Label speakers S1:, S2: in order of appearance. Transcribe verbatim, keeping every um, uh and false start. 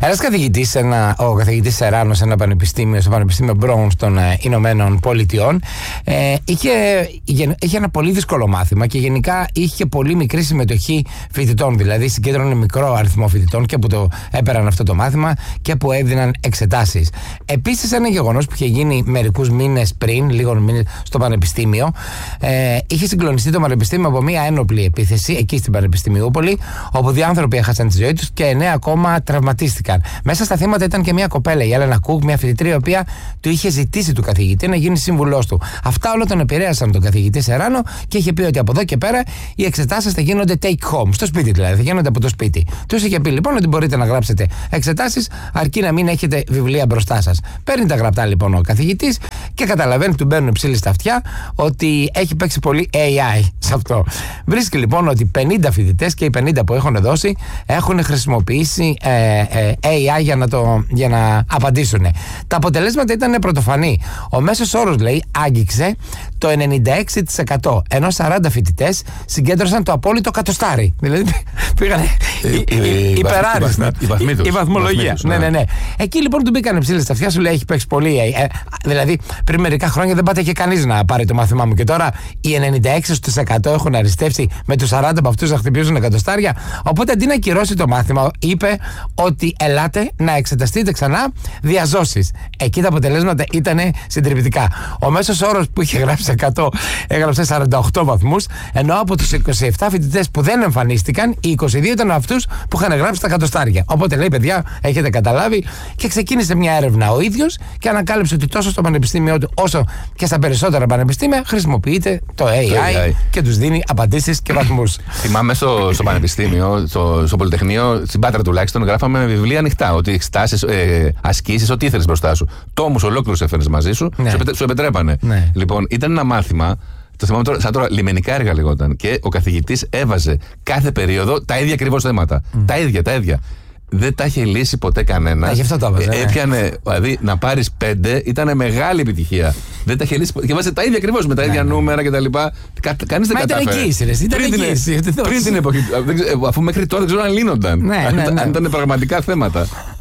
S1: Ένας καθηγητής, ένα, ο καθηγητής Σεράνο σε ένα πανεπιστήμιο, στο Πανεπιστήμιο Brown των ε, Ηνωμένων Πολιτειών, ε, είχε, είχε ένα πολύ δύσκολο μάθημα και γενικά είχε πολύ μικρή συμμετοχή φοιτητών. Δηλαδή, συγκέντρωνε μικρό αριθμό φοιτητών και που το έπαιρναν αυτό το μάθημα και που έδιναν εξετάσεις. Επίσης, ένα γεγονός που είχε γίνει μερικούς μήνες πριν, λίγων μήνες στο Πανεπιστήμιο, ε, είχε συγκλονιστεί το Πανεπιστήμιο από μια ένοπλη επίθεση εκεί στην Πανεπιστημιούπολη, όπου δύο άνθρωποι έχασαν τη ζωή τους και εννέα ακόμα τραυματίστηκαν. Μέσα στα θύματα ήταν και μια κοπέλα, η Έλενα Κουκ, μια φοιτητρία, η οποία του είχε ζητήσει του καθηγητή να γίνει σύμβουλός του. Αυτά όλα τον επηρέασαν τον καθηγητή Σεράνο και είχε πει ότι από εδώ και πέρα οι εξετάσεις θα γίνονται take home, στο σπίτι δηλαδή, θα γίνονται από το σπίτι. Τους είχε πει λοιπόν ότι μπορείτε να γράψετε εξετάσεις, αρκεί να μην έχετε βιβλία μπροστά σας. Παίρνει τα γραπτά λοιπόν ο καθηγητής και καταλαβαίνει, του μπαίνουν ψήλοι στα αυτιά, ότι έχει παίξει πολύ έι άι σε αυτό. Βρίσκει λοιπόν ότι πενήντα φοιτητές και οι πενήντα που έχουν δώσει έχουν χρησιμοποιήσει ε, ε, έι άι για να, το, για να απαντήσουν. Τα αποτελέσματα ήταν πρωτοφανή. Ο μέσος όρος, λέει, άγγιξε το ενενήντα έξι τοις εκατό, ενώ σαράντα φοιτητές συγκέντρωσαν το απόλυτο κατοστάρι. Δηλαδή πήγανε υπεράριστα. Η βαθμολογία. Ναι, ναι, ναι. Εκεί λοιπόν του μπήκανε ψήλες στα αυτιά, σου λέει έχει παίξει πολύ. Ε, δηλαδή πριν μερικά χρόνια δεν πάτε και κανείς να πάρει το μάθημά μου. Και τώρα οι ενενήντα έξι τοις εκατό έχουν αριστεύσει με τους σαράντα από αυτούς να χτυπήσουν εκατοστάρια. Οπότε αντί να ακυρώσει το μάθημα, είπε ότι ελάτε να εξεταστείτε ξανά διαζώσεις. Εκεί τα αποτελέσματα ήταν συντριπτικά. Ο μέσος όρος που είχε γράψει εκατό έγραψε σαράντα οκτώ βαθμούς, ενώ από τους είκοσι επτά φοιτητές που δεν εμφανίστηκαν, οι είκοσι δύο ήταν αυτούς που είχαν γράψει τα εκατοστάρια. Οπότε λέει, παιδιά, έχετε καταλάβει, και ξεκίνησε μια έρευνα ο ίδιος και ανακάλυψε ότι τόσο στο πανεπιστήμιο του όσο και στα περισσότερα πανεπιστήμια χρησιμοποιείται το έι άι και τους δίνει απαντήσεις και βαθμούς.
S2: Θυμάμαι στο, στο πανεπιστήμιο, στο, στο Πολυτεχνείο, στην Πάτρα τουλάχιστον, γράφαμε με βιβλία ανοιχτά. Ότι εξετάσεις, ε, ασκήσεις, ό,τι ήθελες μπροστά σου. Τόμους ολόκληρους έφερες μαζί σου, ναι. σου, σου επιτρέπανε. Ναι. Λοιπόν, ήταν ένα μάθημα. Το θυμάμαι τώρα, σαν τώρα, λιμενικά έργα λεγόταν. Και ο καθηγητής έβαζε κάθε περίοδο τα ίδια ακριβώς θέματα. Mm. Τα ίδια, τα ίδια. Δεν τα είχε λύσει ποτέ κανένα.
S1: Γι' αυτό το έβαζε.
S2: Ε, έπιανε, δηλαδή να πάρεις πέντε ήταν μεγάλη επιτυχία. Δεν τα είχε λύσει ποτέ. Και βάζε τα ίδια ακριβώς με τα ίδια ναι, νούμερα κτλ. Κα, κανείς δεν κατάφερε.
S1: Ήταν εκεί, ρε. Ήταν
S2: πριν,
S1: εκεί.
S2: Πριν την εποχή. Αφού μέχρι τώρα δεν ξέρω αν λύνονταν.
S1: Ναι,
S2: αν,
S1: ναι, ναι.
S2: αν ήταν πραγματικά θέματα.